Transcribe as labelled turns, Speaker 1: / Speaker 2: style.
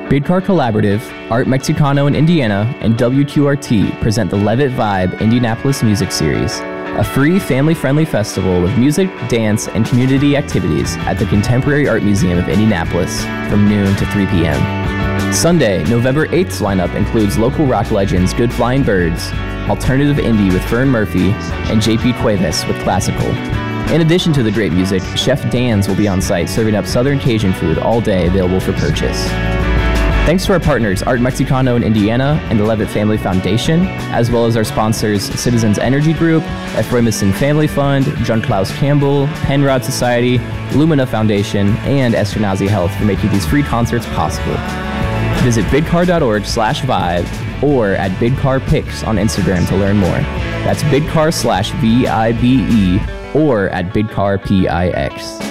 Speaker 1: Bidcar Collaborative, Art Mexicano in Indiana, and WQRT present the Levitt Vibe Indianapolis Music Series, a free family-friendly festival with music, dance, and community activities at the Contemporary Art Museum of Indianapolis from noon to 3 p.m. Sunday, November 8th's lineup includes local rock legends Good Flying Birds, alternative indie with Fern Murphy, and JP Cuevas with classical. In addition to the great music, Chef Dan's will be on site serving up Southern Cajun food all day, available for purchase. Thanks to our partners, Art Mexicano in Indiana and the Levitt Family Foundation, as well as our sponsors, Citizens Energy Group, Ephraimison Family Fund, John Klaus Campbell, Penrod Society, Lumina Foundation, and Eskenazi Health for making these free concerts possible. Visit bidcar.org/vibe or at bidcarpics on Instagram to learn more. That's bidcar/VIBE or at bidcarpix.